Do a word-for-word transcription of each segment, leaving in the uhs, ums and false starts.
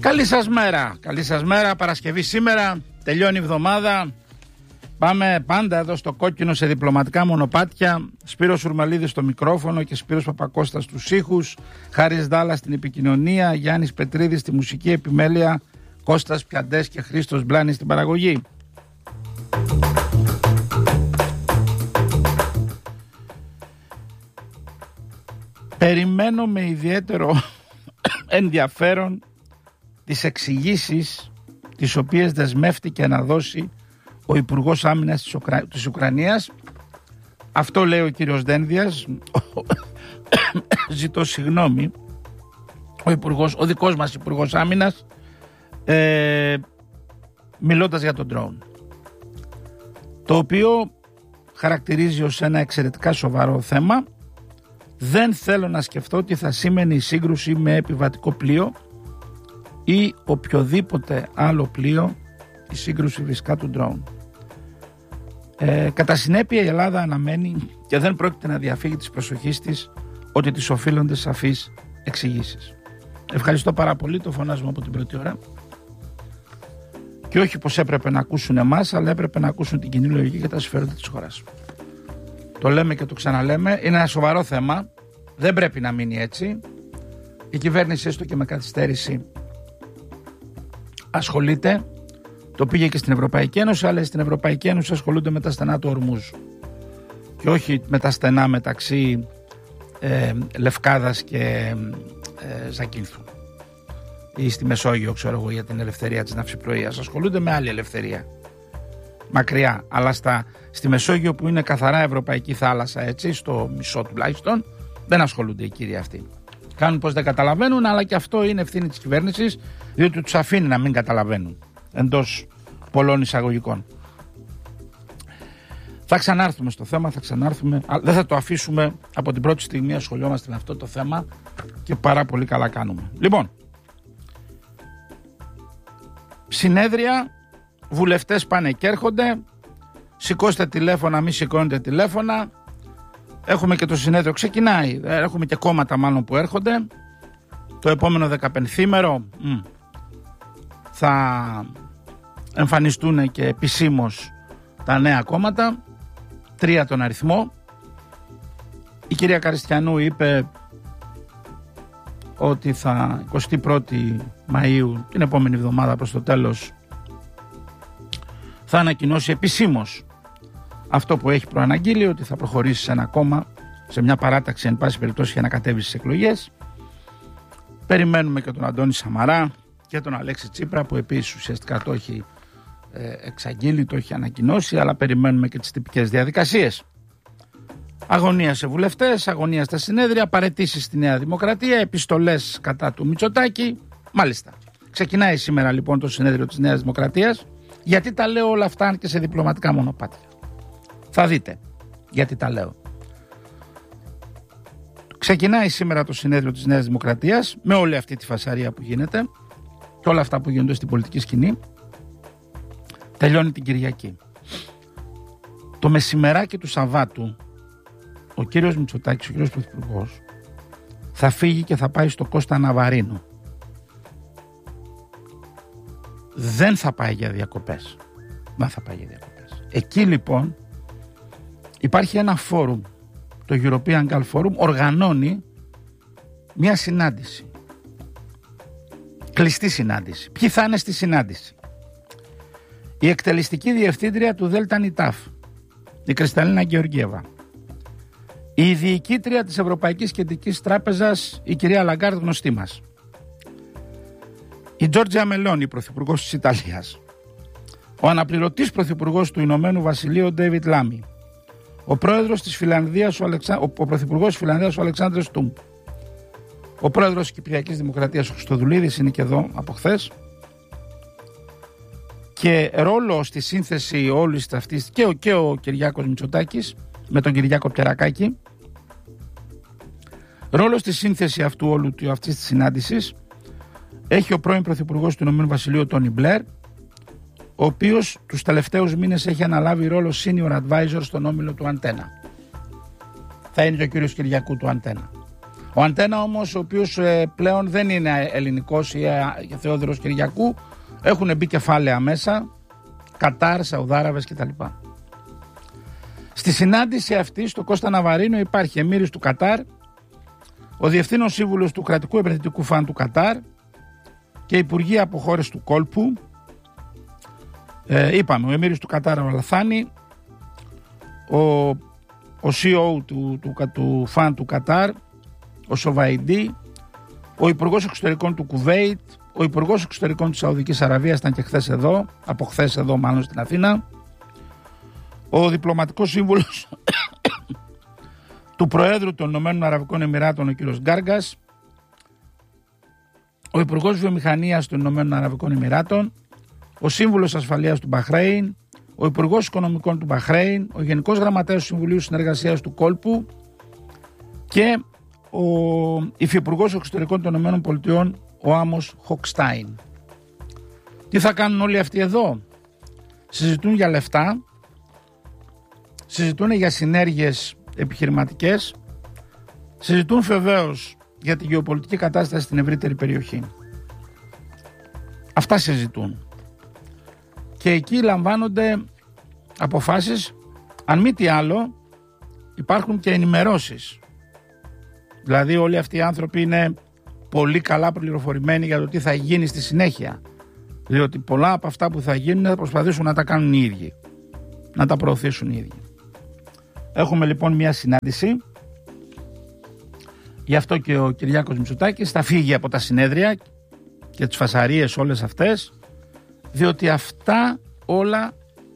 Καλή σας μέρα, καλή σας μέρα, Παρασκευή σήμερα, τελειώνει η εβδομάδα. Πάμε πάντα εδώ στο κόκκινο σε διπλωματικά μονοπάτια. Σπύρος Σουρμαλίδης στο μικρόφωνο και Σπύρος Παπακώστας στους ήχους, Χάρης Δάλλας στην επικοινωνία, Γιάννης Πετρίδης στη μουσική επιμέλεια, Κώστας Πιαντές και Χρήστος Μπλάνης στην παραγωγή. Περιμένω με ιδιαίτερο ενδιαφέρον τις εξηγήσεις τις οποίες δεσμεύτηκε να δώσει ο Υπουργός Άμυνας της, Ουκρα... της Ουκρανίας. Αυτό λέει ο κύριος Δένδιας. Ζητώ συγγνώμη. Ο, υπουργός, ο δικός μας Υπουργός Άμυνας, ε, μιλώντας για τον ντρόουν, το οποίο χαρακτηρίζει ως ένα εξαιρετικά σοβαρό θέμα. Δεν θέλω να σκεφτώ τι θα σήμαινε η σύγκρουση με επιβατικό πλοίο ή οποιοδήποτε άλλο πλοίο, η σύγκρουση φυσικά του ντρόουν. Ε, κατά συνέπεια η Ελλάδα αναμένει και δεν πρόκειται να διαφύγει της προσοχής της ότι της οφείλονται σαφείς εξηγήσεις. Ευχαριστώ πάρα πολύ, το φωνάζουμε από την πρώτη ώρα. Και όχι πως έπρεπε να ακούσουν εμάς, αλλά έπρεπε να ακούσουν την κοινή λογική και τα συμφέροντα της χώρας. Το λέμε και το ξαναλέμε, είναι ένα σοβαρό θέμα, δεν πρέπει να μείνει έτσι. Η κυβέρνηση, έστω και με καθυστέρηση, ασχολείται. Το πήγε και στην Ευρωπαϊκή Ένωση, αλλά στην Ευρωπαϊκή Ένωση ασχολούνται με τα στενά του Ορμούζ και όχι με τα στενά μεταξύ ε, Λευκάδας και ε, Ζακίνθου ή στη Μεσόγειο, ξέρω εγώ, για την ελευθερία της ναυσιπλοείας. Ασχολούνται με άλλη ελευθερία, μακριά, αλλά στα, στη Μεσόγειο που είναι καθαρά ευρωπαϊκή θάλασσα, έτσι, στο μισό τουλάχιστον, δεν ασχολούνται οι κύριοι αυτοί. Κάνουν πως δεν καταλαβαίνουν, αλλά και αυτό είναι ευθύνη της κυβέρνησης, διότι τους αφήνει να μην καταλαβαίνουν, εντός πολλών εισαγωγικών. Θα ξανάρθουμε στο θέμα, θα ξανάρθουμε, δεν θα το αφήσουμε. Από την πρώτη στιγμή ασχολιόμαστε με αυτό το θέμα και πάρα πολύ καλά κάνουμε. Λοιπόν, συνέδρια, βουλευτές πάνε και έρχονται, σηκώστε τηλέφωνα, μη σηκώνετε τηλέφωνα. Έχουμε και το συνέδριο, ξεκινάει, έχουμε και κόμματα μάλλον που έρχονται. Το επόμενο δεκαπενθήμερο μ, θα εμφανιστούν και επισήμως τα νέα κόμματα, τρία τον αριθμό. Η κυρία Καριστιανού είπε ότι θα εικοστή πρώτη Μαΐου, την επόμενη εβδομάδα προς το τέλος, θα ανακοινώσει επισήμως αυτό που έχει προαναγγείλει, ότι θα προχωρήσει σε ένα κόμμα, σε μια παράταξη εν πάση περιπτώσει για να κατέβει στις εκλογές. Περιμένουμε και τον Αντώνη Σαμαρά και τον Αλέξη Τσίπρα, που επίσης ουσιαστικά το έχει ε, εξαγγείλει, το έχει ανακοινώσει, αλλά περιμένουμε και τις τυπικές διαδικασίες. Αγωνία σε βουλευτές, αγωνία στα συνέδρια, παραιτήσεις στη Νέα Δημοκρατία, επιστολές κατά του Μητσοτάκη. Μάλιστα. Ξεκινάει σήμερα λοιπόν το συνέδριο της Νέας Δημοκρατίας. Γιατί τα λέω όλα αυτά και σε διπλωματικά μονοπάτια? Θα δείτε γιατί τα λέω. Ξεκινάει σήμερα το συνέδριο της Νέας Δημοκρατίας με όλη αυτή τη φασαρία που γίνεται και όλα αυτά που γίνονται στην πολιτική σκηνή. Τελειώνει την Κυριακή. Το μεσημεράκι του Σαββάτου ο κύριος Μητσοτάκης, ο κύριος Πρωθυπουργός, θα φύγει και θα πάει στο Κώστα Ναβαρίνο. Δεν θα πάει για διακοπές. Δεν θα πάει για διακοπές. Εκεί λοιπόν υπάρχει ένα φόρουμ, το European Gulf Forum οργανώνει μια συνάντηση. Κλειστή συνάντηση. Ποιοι θα είναι στη συνάντηση? Η εκτελεστική διευθύντρια του Δέλτα Νιτάφ, η Κρυσταλίνα Γεωργίεβα. Η διοικήτρια της Ευρωπαϊκής Κεντρικής Τράπεζας, η κυρία Λαγκάρντ, γνωστή μας. Η Τζόρτζια Μελόνι, πρωθυπουργός της Ιταλίας. Ο αναπληρωτής πρωθυπουργός του Ηνωμένου Βασιλείου, ο Ντέιβιτ Λάμι. Ο πρόεδρος της Φιλανδίας, ο, Αλεξα... ο πρωθυπουργός της Φιλανδίας, ο Αλεξάνδρες Στούμπ. Ο πρόεδρος της Κυπριακής Δημοκρατίας, ο Χριστοδουλίδης, είναι και εδώ από χθες. Και ρόλο στη σύνθεση όλης αυτής και ο, και ο Κυριάκος Μητσοτάκης με τον Κυριάκο Πιερακάκη. Ρόλο στη σύνθεση αυτού όλου αυτής της συνάντησης έχει ο πρώην πρωθυπουργός του Ηνωμένου Βασιλείου, Τόνι Μπλερ, ο οποίος τους τελευταίους μήνες έχει αναλάβει ρόλο senior advisor στον όμιλο του Αντένα. Θα είναι και ο κύριος Κυριακού του Αντένα. Ο Αντένα όμως, ο οποίος ε, πλέον δεν είναι ελληνικός ή ε, Θεόδωρος Κυριακού, έχουν μπει κεφάλαια μέσα, Κατάρ, Σαουδάραβες κτλ. Στη συνάντηση αυτή στο Κώστα Ναβαρίνο υπάρχει εμμύρης του Κατάρ, ο διευθύνων σύμβουλος του κρατικού επενδυτικού φαν του Κατάρ και υπουργοί από χώρες του κόλπου. Ε, είπαμε, ο εμμύρης του Κατάρ ο Αλαθάνη, ο, ο σι ι ο του, του, του, του φαν του Κατάρ, ο Σοβαϊντή, ο υπουργός εξωτερικών του Κουβέιτ, ο υπουργός εξωτερικών της Σαουδικής Αραβίας ήταν και χθες εδώ, από χθες εδώ μάλλον στην Αθήνα, ο διπλωματικός σύμβουλος του Προέδρου των Ηνωμένων Αραβικών Εμιράτων, ο κύριος Γκάργας, ο υπουργός Βιομηχανίας των Ηνωμένων Αραβικών Εμιράτων, ο σύμβουλος ασφαλείας του Μπαχρέιν, ο υπουργός Οικονομικών του Μπαχρέιν, ο γενικός γραμματέας του Συμβουλίου Συνεργασίας του Κόλπου και ο υφυπουργός εξωτερικών των Ηνωμένων Πολιτειών, ο Άμος Χοκστάιν. Τι θα κάνουν όλοι αυτοί εδώ? Συζητούν για λεφτά, συζητούν για συνέργειες επιχειρηματικές, συζητούν βεβαίως για τη γεωπολιτική κατάσταση στην ευρύτερη περιοχή. Αυτά συζητούν. Και εκεί λαμβάνονται αποφάσεις, αν μη τι άλλο υπάρχουν και ενημερώσεις. Δηλαδή όλοι αυτοί οι άνθρωποι είναι πολύ καλά πληροφορημένοι για το τι θα γίνει στη συνέχεια. Διότι πολλά από αυτά που θα γίνουν θα προσπαθήσουν να τα κάνουν οι ίδιοι, να τα προωθήσουν οι ίδιοι. Έχουμε λοιπόν μια συνάντηση. Γι' αυτό και ο Κυριάκος Μητσοτάκης θα φύγει από τα συνέδρια και τις φασαρίες όλες αυτές, διότι αυτά όλα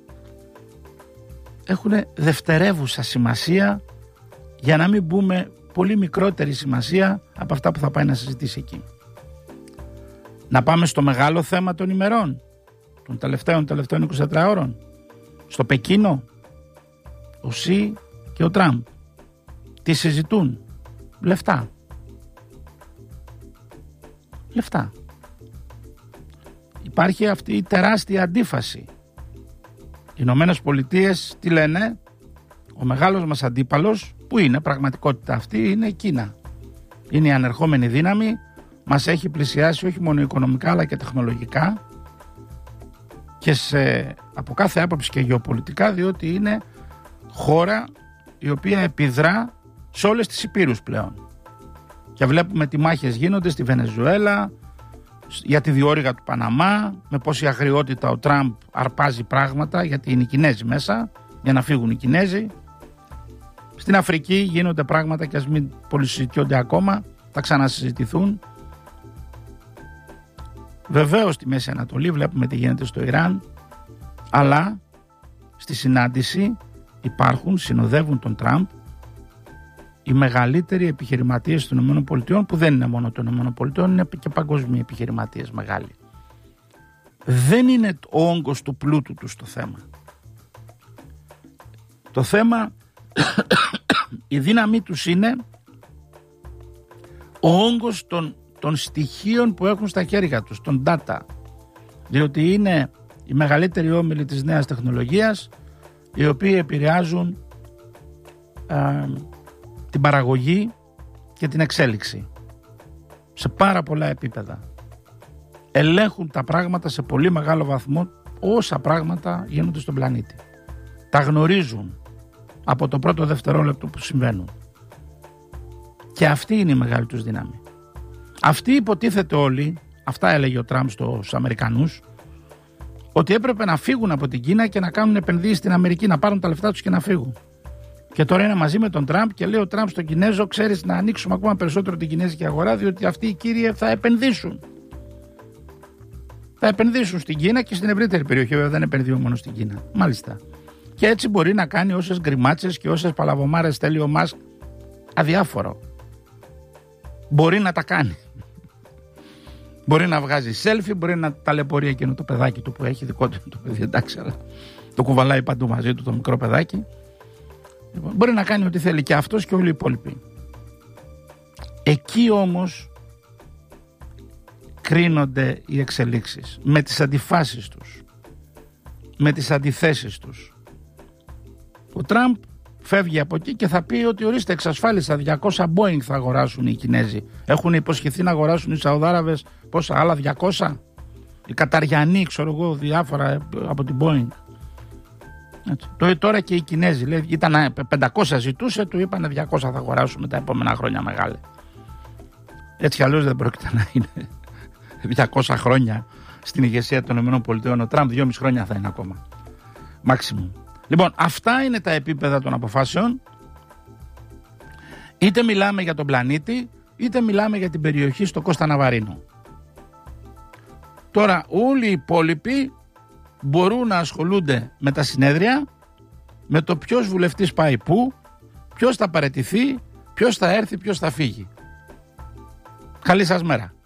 έχουν δευτερεύουσα σημασία, για να μην πούμε πολύ μικρότερη σημασία από αυτά που θα πάει να συζητήσει εκεί. Να πάμε στο μεγάλο θέμα των ημερών, των τελευταίων, τελευταίων είκοσι τεσσάρων ώρων, στο Πεκίνο. Ο Σι και ο Τραμπ τι συζητούν? Λεφτά. Λεφτά. Υπάρχει αυτή η τεράστια αντίφαση. Οι Ηνωμένες Πολιτείες τι λένε? Ο μεγάλος μας αντίπαλος, που είναι πραγματικότητα αυτή, είναι η Κίνα. Είναι η ανερχόμενη δύναμη, μας έχει πλησιάσει όχι μόνο οικονομικά αλλά και τεχνολογικά και σε, από κάθε άποψη και γεωπολιτικά, διότι είναι χώρα η οποία επιδρά σε όλες τις υπήρους πλέον. Και βλέπουμε τι μάχες γίνονται στη Βενεζουέλα, για τη διόρυγα του Παναμά, με πόση αγριότητα ο Τραμπ αρπάζει πράγματα, γιατί είναι οι Κινέζοι μέσα, για να φύγουν οι Κινέζοι. Στην Αφρική γίνονται πράγματα και ας μην πολυσυζητιόνται ακόμα, θα ξανασυζητηθούν. Βεβαίως στη Μέση Ανατολή βλέπουμε τι γίνεται στο Ιράν, αλλά στη συνάντηση υπάρχουν, συνοδεύουν τον Τραμπ οι μεγαλύτεροι επιχειρηματίες των ΗΠΑ, που δεν είναι μόνο των ΗΠΑ, είναι και παγκοσμίοι επιχειρηματίες μεγάλοι. Δεν είναι ο όγκος του πλούτου τους το θέμα. Το θέμα, η δύναμή τους είναι ο όγκος των, των στοιχείων που έχουν στα χέρια τους, των data. Διότι είναι οι μεγαλύτεροι όμιλοι της νέας τεχνολογίας, οι οποίοι επηρεάζουν α, την παραγωγή και την εξέλιξη σε πάρα πολλά επίπεδα. Ελέγχουν τα πράγματα σε πολύ μεγάλο βαθμό, όσα πράγματα γίνονται στον πλανήτη. Τα γνωρίζουν από το πρώτο δευτερόλεπτο που συμβαίνουν. Και αυτή είναι η μεγάλη τους δύναμη. Αυτοί υποτίθεται όλοι, αυτά έλεγε ο Τραμπ στους Αμερικανούς, ότι έπρεπε να φύγουν από την Κίνα και να κάνουν επενδύσεις στην Αμερική, να πάρουν τα λεφτά τους και να φύγουν. Και τώρα είναι μαζί με τον Τραμπ και λέει ο Τραμπ στον Κινέζο: ξέρεις, να ανοίξουμε ακόμα περισσότερο την κινέζικη αγορά, διότι αυτοί οι κύριοι θα επενδύσουν. Θα επενδύσουν στην Κίνα και στην ευρύτερη περιοχή, βέβαια δεν επενδύουν μόνο στην Κίνα. Μάλιστα. Και έτσι μπορεί να κάνει όσες γκριμάτσες και όσες παλαβομάρες θέλει ο Μάσκ, αδιάφορο. Μπορεί να τα κάνει. Μπορεί να βγάζει selfie, μπορεί να ταλαιπωρεί εκείνο το παιδάκι του που έχει, δικό του το παιδί, εντάξει, αλλά το κουβαλάει παντού μαζί του το μικρό παιδάκι. Λοιπόν, μπορεί να κάνει ό,τι θέλει και αυτός και όλοι οι υπόλοιποι. Εκεί όμως κρίνονται οι εξελίξεις, με τις αντιφάσεις τους, με τις αντιθέσεις τους. Ο Τραμπ φεύγει από εκεί και θα πει ότι ορίστε, εξασφάλισα διακόσια Boeing θα αγοράσουν οι Κινέζοι. Έχουν υποσχεθεί να αγοράσουν οι Σαουδάραβες πόσα, άλλα διακόσια. Οι Καταριανοί, ξέρω εγώ, διάφορα από την Boeing. Έτσι. Το, τώρα και οι Κινέζοι, λέει, ήταν πεντακόσια ζητούσε, του είπανε διακόσια θα αγοράσουν τα επόμενα χρόνια μεγάλα. Έτσι κι αλλιώς δεν πρόκειται να είναι διακόσια χρόνια στην ηγεσία των ΗΠΑ. Ο Τραμπ δυόμισι χρόνια θα είναι ακόμα. Maximum. Λοιπόν, αυτά είναι τα επίπεδα των αποφάσεων. Είτε μιλάμε για τον πλανήτη, είτε μιλάμε για την περιοχή στο Κώστα Ναβαρίνο. Τώρα όλοι οι υπόλοιποι μπορούν να ασχολούνται με τα συνέδρια, με το ποιος βουλευτής πάει πού, ποιος θα παραιτηθεί, ποιος θα έρθει, ποιος θα φύγει. Καλή σας μέρα.